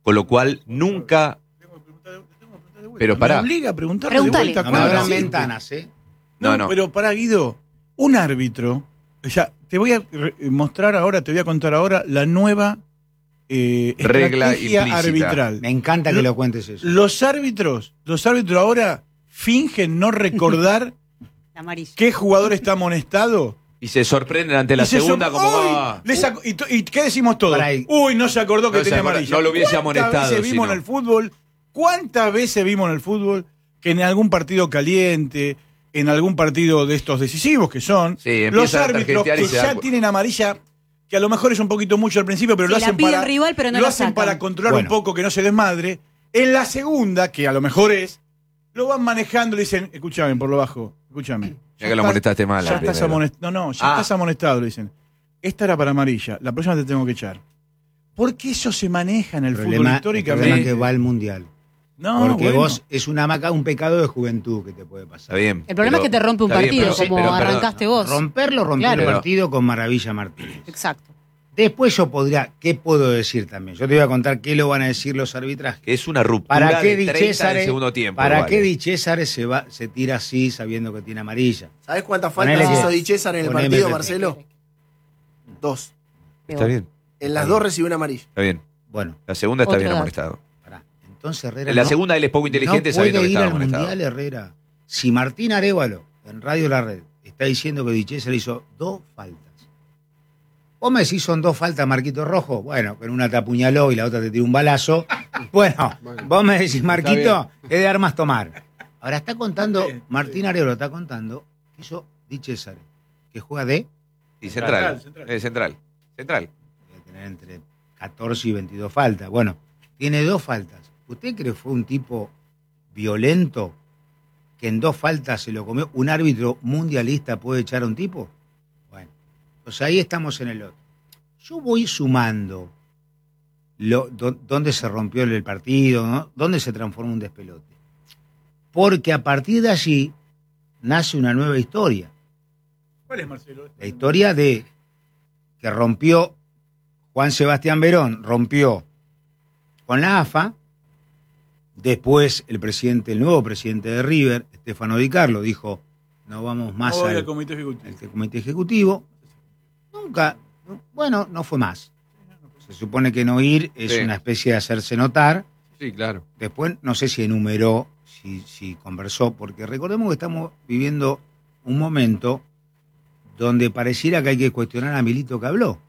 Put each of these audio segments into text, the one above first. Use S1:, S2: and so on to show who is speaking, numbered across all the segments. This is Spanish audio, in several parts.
S1: con lo cual nunca... Pero pará.
S2: Me obliga a preguntarle
S3: Preguntale.
S2: de vuelta.
S4: No me abran
S2: ¿Cuál?
S4: ventanas, ¿eh?
S1: No.
S2: Pero pará, Guido, un árbitro, ya, te voy a mostrar ahora, te voy a contar ahora la nueva
S1: Regla
S2: estrategia
S1: implícita.
S2: arbitral.
S4: Me encanta que lo cuentes eso.
S2: Los árbitros ahora fingen no recordar
S3: La amarilla.
S2: qué jugador está amonestado.
S1: Y se sorprenden ante la
S2: Y se
S1: segunda como...
S2: ¡Uy!
S1: ah,
S2: ¿Y qué decimos todos?
S4: Para ahí.
S2: Uy, no se acordó que
S1: No se
S2: tenía
S1: acuerda-
S2: amarilla.
S1: no lo hubiese amonestado,
S2: ¿Cuántas veces vimos
S1: si no?
S2: en el fútbol? ¿Cuántas veces vimos en el fútbol que en algún partido caliente, en algún partido de estos decisivos que son,
S1: Sí, empiezan
S2: los
S1: a
S2: árbitros
S1: tarjetear y
S2: que
S1: se dan
S2: ya
S1: cu-
S2: tienen amarilla, que a lo mejor es un poquito mucho al principio, pero
S3: Sí,
S2: lo
S3: la
S2: hacen
S3: pide
S2: para
S3: el rival, pero no
S2: lo
S3: la
S2: hacen
S3: sacan.
S2: para controlar
S4: Bueno.
S2: un poco que no se desmadre. En la segunda, que a lo mejor es, lo van manejando y le dicen, escúchame por lo bajo, escúchame.
S1: Ya que lo amonestaste mal.
S2: Ya
S1: la
S2: estás
S1: primera.
S2: amonestado. No, ya
S1: Ah.
S2: estás amonestado, le dicen. Esta era para amarilla, la próxima te tengo que echar. Porque eso se maneja en el fútbol
S4: El problema
S2: históricamente.
S4: que va al mundial.
S2: No,
S4: Porque
S2: bueno.
S4: vos es un pecado de juventud que te puede pasar.
S1: Está bien.
S3: El problema es que te rompe un
S1: está bien,
S3: partido,
S1: pero-
S3: como
S1: pero, perdón,
S3: arrancaste vos.
S4: Rompió
S3: Claro.
S4: el partido con Maravilla Martínez.
S3: Exacto.
S4: Después yo podría, ¿qué puedo decir también? Yo te voy a contar qué lo van a decir los arbitrajes.
S1: Que es una ruptura
S4: ¿Para qué
S1: de
S4: Di
S1: 30 en
S4: César
S1: el segundo tiempo.
S4: ¿Para
S1: vale.
S4: qué Di César se tira así sabiendo que tiene amarilla?
S5: ¿Sabés cuántas
S4: Ponele
S5: faltas
S4: que-
S5: hizo Di César en el
S4: poneme
S5: partido,
S4: que-
S5: Marcelo? 2.
S1: Está bien,
S5: En las 2 recibió una amarilla.
S1: está bien.
S4: Bueno,
S1: La segunda está
S3: Otro
S1: bien
S3: dato.
S1: amonestado.
S4: pará. Entonces Herrera
S1: En la segunda él es poco inteligente
S4: no
S1: sabiendo
S4: puede
S1: que
S4: ir
S1: estaba
S4: al
S1: amonestado.
S4: Mundial, Herrera. Si Martín Arévalo, en Radio La Red, está diciendo que Di César hizo 2 faltas. Vos me decís son 2 faltas, Marquito Rojo. Bueno, con una te apuñaló y la otra te tiró un balazo. Bueno, vos me decís, Marquito, es de armas tomar. Ahora está contando, Martín Arévalo está contando que hizo Di César, que juega de,
S1: Y central.
S2: Central.
S1: Central.
S4: debe tener entre 14 y 22 faltas. Bueno, tiene 2 faltas. ¿Usted cree que fue un tipo violento que en 2 faltas se lo comió? ¿Un árbitro mundialista puede echar a un tipo? Bueno, pues ahí estamos en el otro. Yo voy sumando dónde se rompió el partido, ¿no? Dónde se transformó un despelote. Porque a partir de allí nace una nueva historia.
S2: ¿Cuál es, Marcelo?
S4: La historia de que rompió Juan Sebastián Verón, rompió con la AFA. Después el nuevo presidente de River, Stefano Di Carlo, dijo, no vamos más
S2: No voy
S4: al
S2: al comité ejecutivo.
S4: comité ejecutivo. Nunca, bueno, no fue más. Se supone que no ir es
S1: Sí.
S4: una especie de hacerse notar.
S1: Sí, claro.
S4: Después no sé si enumeró, si conversó, porque recordemos que estamos viviendo un momento donde pareciera que hay que cuestionar a Milito que habló.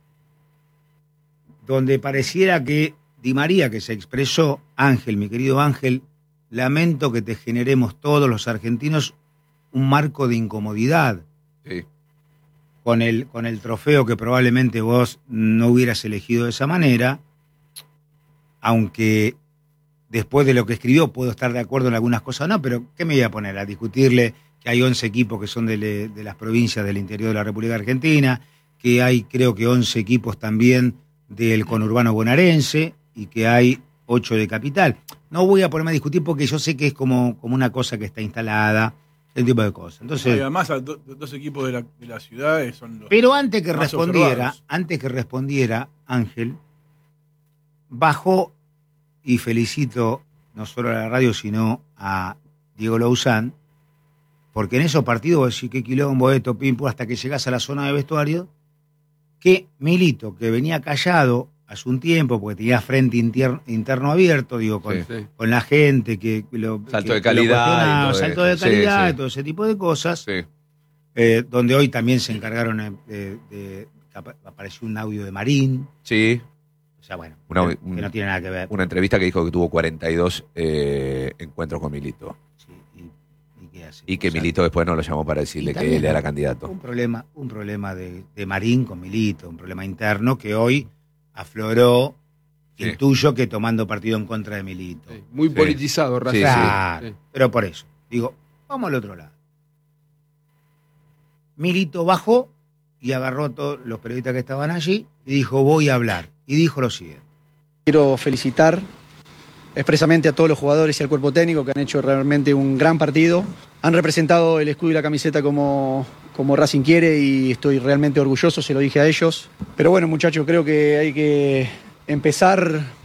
S4: Donde pareciera que Di María, que se expresó, Ángel, mi querido Ángel, lamento que te generemos todos los argentinos un marco de incomodidad
S1: Sí.
S4: con el trofeo que probablemente vos no hubieras elegido de esa manera, aunque después de lo que escribió puedo estar de acuerdo en algunas cosas o no, pero ¿qué me voy a poner? A discutirle que hay 11 equipos que son de las provincias del interior de la República Argentina, que hay creo que 11 equipos también del conurbano bonaerense y que hay 8 de capital. No voy a ponerme a discutir porque yo sé que es como una cosa que está instalada, ese tipo de cosas.
S2: Y
S4: Entonces,
S2: además, dos equipos de la ciudad son los.
S4: pero antes que
S2: más
S4: respondiera, Ángel, bajó, y felicito no solo a la radio, sino a Diego Louzán, porque en esos partidos, vos decís, qué quilombo esto, pim, pum, hasta que llegás a la zona de vestuario, que Milito, que venía callado hace un tiempo, porque tenía frente interno abierto, digo, con la gente que lo
S1: Salto de
S4: que lo
S1: calidad
S4: cuestionaba,
S1: y todo
S4: salto de
S1: eso.
S4: calidad,
S1: Sí, sí.
S4: todo ese tipo de cosas,
S1: Sí.
S4: donde hoy también se encargaron apareció un audio de Marín,
S1: Sí.
S4: o sea, bueno,
S1: Una-
S4: que no tiene nada que ver.
S1: Una entrevista que dijo que tuvo 42 encuentros con Milito.
S4: Sí, y qué hace.
S1: Y que
S4: O sea,
S1: Milito después no lo llamó para decirle
S4: y
S1: que
S4: también
S1: él era candidato.
S4: Un problema de Marín con Milito, un problema interno que hoy afloró,
S1: Sí.
S4: intuyo que tomando partido en contra de Milito.
S6: Sí, muy
S1: Sí.
S6: politizado,
S1: Sí,
S6: Racing.
S4: Claro,
S6: Sí.
S4: pero por eso, digo, vamos al otro lado. Milito bajó y agarró a todos los periodistas que estaban allí y dijo, voy a hablar. Y dijo lo siguiente.
S7: Quiero felicitar expresamente a todos los jugadores y al cuerpo técnico que han hecho realmente un gran partido. Han representado el escudo y la camiseta como Racing quiere y estoy realmente orgulloso, se lo dije a ellos. Pero bueno, muchachos, creo que hay que empezar